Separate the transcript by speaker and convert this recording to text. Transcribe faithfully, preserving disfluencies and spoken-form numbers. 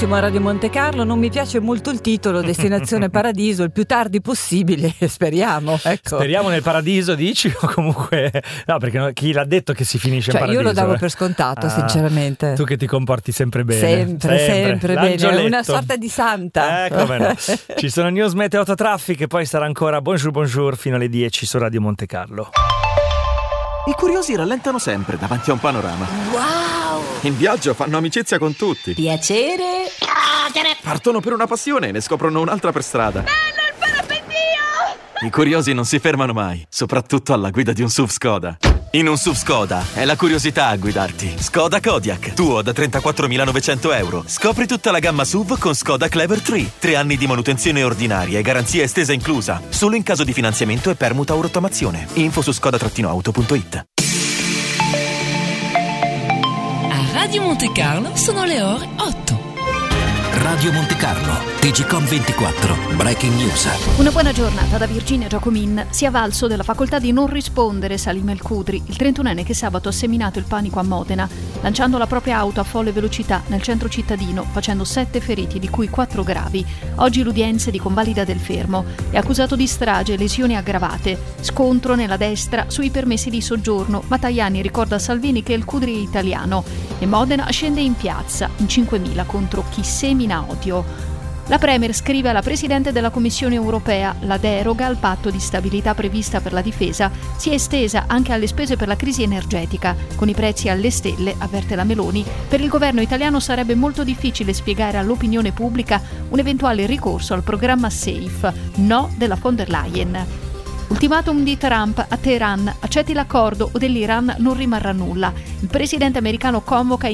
Speaker 1: benissimo a Radio Monte Carlo. Non mi piace molto il titolo, Destinazione Paradiso, il più tardi possibile, speriamo, ecco.
Speaker 2: Speriamo nel paradiso, dici? O comunque no, perché chi l'ha detto che si finisce
Speaker 1: cioè,
Speaker 2: in paradiso?
Speaker 1: Io lo davo per scontato,
Speaker 2: ah,
Speaker 1: sinceramente.
Speaker 2: Tu che ti comporti sempre bene.
Speaker 1: Sempre, sempre, sempre bene, una sorta di santa.
Speaker 2: Eh, come no. Ci sono news meteo autotraffic e poi sarà ancora Bonjour Bonjour fino alle dieci su Radio Monte Carlo.
Speaker 3: I curiosi rallentano sempre davanti a un panorama.
Speaker 4: Wow!
Speaker 3: In viaggio fanno amicizia con tutti.
Speaker 4: Piacere.
Speaker 3: Partono per una passione e ne scoprono un'altra per strada.
Speaker 4: Bello il parapendio!
Speaker 3: I curiosi non si fermano mai, soprattutto alla guida di un S U V Skoda. In un S U V Skoda è la curiosità a guidarti. Skoda Kodiaq, tuo da trentaquattromilanovecento euro. Scopri tutta la gamma S U V con Skoda Clever tre. Tre anni di manutenzione ordinaria e garanzia estesa inclusa. Solo in caso di finanziamento e permuta o rottamazione. Info su skoda auto punto it.
Speaker 5: A Radio Monte Carlo sono le ore otto.
Speaker 6: Radio Monte Carlo, T G Com ventiquattro, Breaking News.
Speaker 7: Una buona giornata da Virginia Giacomin. Si è avvalso della facoltà di non rispondere Salim El Khudri, il trentunenne che sabato ha seminato il panico a Modena, lanciando la propria auto a folle velocità nel centro cittadino, facendo sette feriti, di cui quattro gravi. Oggi l'udienza di convalida del fermo. È accusato di strage e lesioni aggravate. Scontro nella destra sui permessi di soggiorno, ma Tajani ricorda a Salvini che El Khudri è italiano. E Modena scende in piazza, in cinquemila contro chi semina odio. La Premier scrive alla Presidente della Commissione europea: la deroga al patto di stabilità prevista per la difesa si è estesa anche alle spese per la crisi energetica. Con i prezzi alle stelle, avverte la Meloni, per il governo italiano sarebbe molto difficile spiegare all'opinione pubblica un eventuale ricorso al programma SAFE, no della von der Leyen. Ultimatum di Trump a Teheran: accetti l'accordo o dell'Iran non rimarrà nulla. Il presidente americano convoca